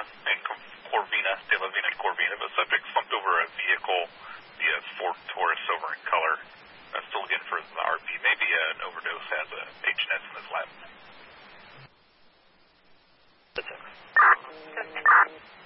and Corvina, De La Vina and Corvina. The subject slumped over a vehicle, the Ford Taurus, silver in color. Still looking for the RP. Maybe an overdose, has a HNS in his lap. That's it.